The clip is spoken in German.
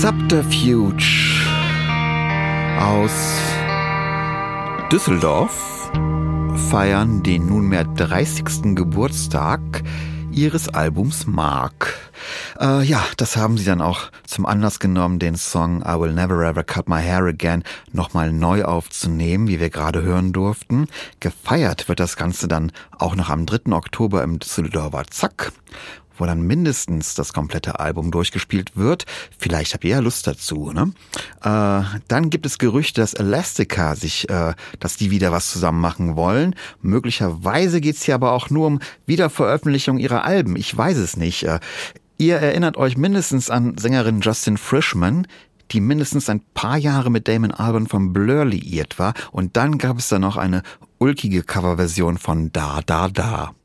Subterfuge aus Düsseldorf feiern den nunmehr 30. Geburtstag ihres Albums Mark. Das haben sie dann auch zum Anlass genommen, den Song I Will Never Ever Cut My Hair Again nochmal neu aufzunehmen, wie wir gerade hören durften. Gefeiert wird das Ganze dann auch noch am 3. Oktober im Düsseldorfer Zack, wo dann mindestens das komplette Album durchgespielt wird. Vielleicht habt ihr ja Lust dazu, ne? Dann gibt es Gerüchte, dass Elastica dass die wieder was zusammen machen wollen. Möglicherweise geht's hier aber auch nur um Wiederveröffentlichung ihrer Alben. Ich weiß es nicht. Ihr erinnert euch mindestens an Sängerin Justin Frischmann, die mindestens ein paar Jahre mit Damon Albarn von Blur liiert war. Und dann gab es da noch eine ulkige Coverversion von Da Da Da.